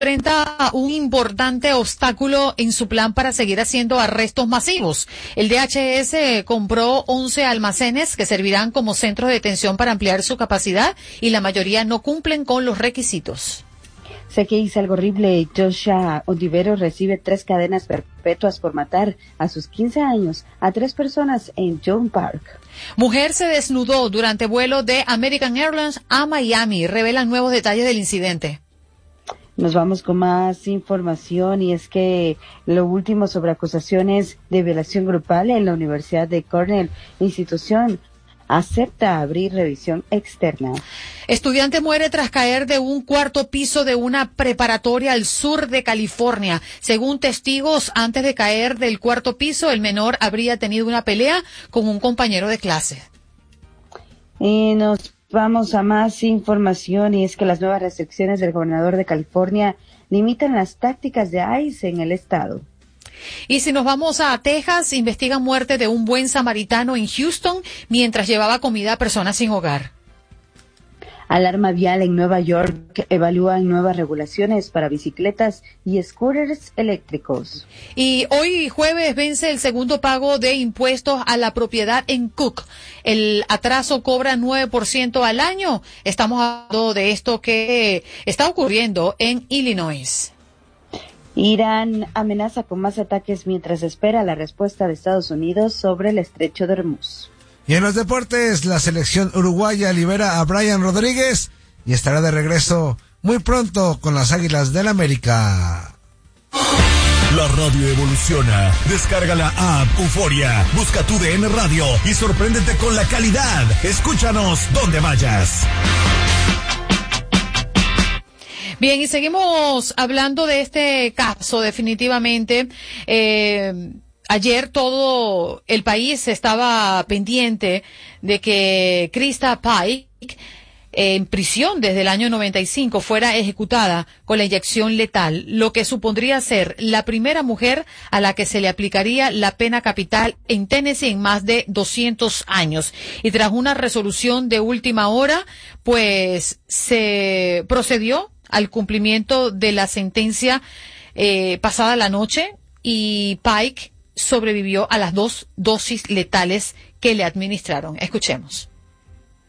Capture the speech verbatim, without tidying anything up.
enfrenta un importante obstáculo en su plan para seguir haciendo arrestos masivos. El D H S compró once almacenes que servirán como centros de detención para ampliar su capacidad y la mayoría no cumplen con los requisitos. Sé que hice algo horrible. Joshua Ontiveros recibe tres cadenas perpetuas por matar a sus quince años a tres personas en Jones Park. Mujer se desnudó durante vuelo de American Airlines a Miami. Revelan nuevos detalles del incidente. Nos vamos con más información y es que lo último sobre acusaciones de violación grupal en la Universidad de Cornell, institución acepta abrir revisión externa. Estudiante muere tras caer de un cuarto piso de una preparatoria al sur de California. Según testigos, antes de caer del cuarto piso, el menor habría tenido una pelea con un compañero de clase. Y nos vamos a más información y es que las nuevas restricciones del gobernador de California limitan las tácticas de ICE en el estado. Y si nos vamos a Texas, investigan muerte de un buen samaritano en Houston mientras llevaba comida a personas sin hogar. Alarma vial en Nueva York, evalúan nuevas regulaciones para bicicletas y scooters eléctricos. Y hoy jueves vence el segundo pago de impuestos a la propiedad en Cook. El atraso cobra nueve por ciento al año. Estamos hablando de esto que está ocurriendo en Illinois. Irán amenaza con más ataques mientras espera la respuesta de Estados Unidos sobre el estrecho de Hormuz. Y en los deportes, la selección uruguaya libera a Brian Rodríguez y estará de regreso muy pronto con las Águilas del América. La radio evoluciona. Descarga la app Euforia, busca tu D N Radio y sorpréndete con la calidad. Escúchanos donde vayas. Bien, y seguimos hablando de este caso, definitivamente. Eh, ayer todo el país estaba pendiente de que Krista Pike, eh, en prisión desde el año noventa y cinco, fuera ejecutada con la inyección letal, lo que supondría ser la primera mujer a la que se le aplicaría la pena capital en Tennessee en más de doscientos años. Y tras una resolución de última hora, pues se procedió al cumplimiento de la sentencia eh, pasada la noche y Pike sobrevivió a las dos dosis letales que le administraron. Escuchemos.